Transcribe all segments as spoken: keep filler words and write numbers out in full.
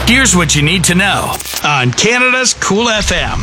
Here's what you need to know on Canada's Cool F M.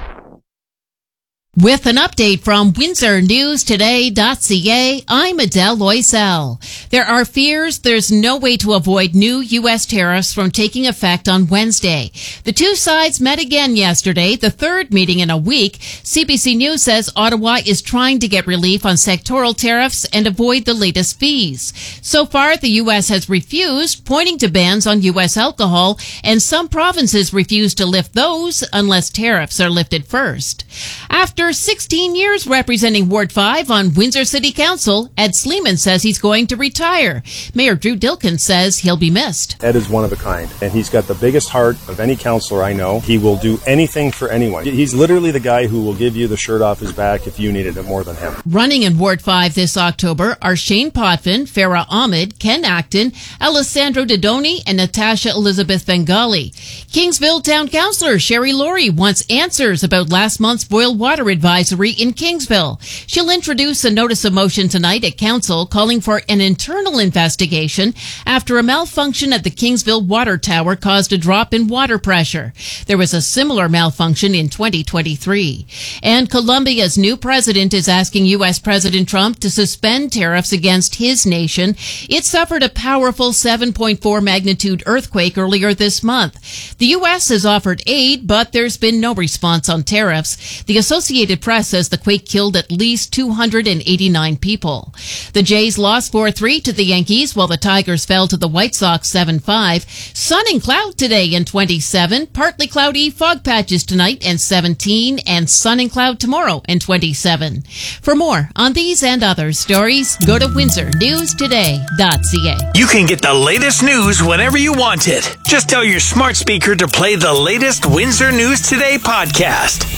With an update from Windsor News Today dot C A, I'm Adele Loisel. There are fears there's no way to avoid new U S tariffs from taking effect on Wednesday. The two sides met again yesterday, the third meeting in a week. C B C News says Ottawa is trying to get relief on sectoral tariffs and avoid the latest fees. So far, the U S has refused, pointing to bans on U S alcohol, and some provinces refuse to lift those unless tariffs are lifted first. After sixteen years representing Ward five on Windsor City Council, Ed Sleeman says he's going to retire. Mayor Drew Dilkens says he'll be missed. Ed is one of a kind, and he's got the biggest heart of any councillor I know. He will do anything for anyone. He's literally the guy who will give you the shirt off his back if you needed it more than him. Running in Ward five this October are Shane Potvin, Farah Ahmed, Ken Acton, Alessandro Dodoni, and Natasha Elizabeth Bengali. Kingsville Town Councillor Sherry Laurie wants answers about last month's boil water advisory in Kingsville. She'll introduce a notice of motion tonight at Council calling for an internal investigation after a malfunction at the Kingsville water tower caused a drop in water pressure. There was a similar malfunction in twenty twenty-three. And Colombia's new president is asking U S President Trump to suspend tariffs against his nation. It suffered a powerful seven point four magnitude earthquake earlier this month. The U S has offered aid, but there's been no response on tariffs. The Associated Press says the quake killed at least two hundred eighty-nine people. The Jays lost four three to the Yankees, while the Tigers fell to the White Sox seven five. Sun and cloud today in twenty-seven. Partly cloudy, fog patches tonight and seventeen, and sun and cloud tomorrow and twenty-seven. For more on these and other stories, go to Windsor News Today dot C A. You can get the latest news whenever you want it. Just tell your smart speaker to play the latest Windsor News Today podcast.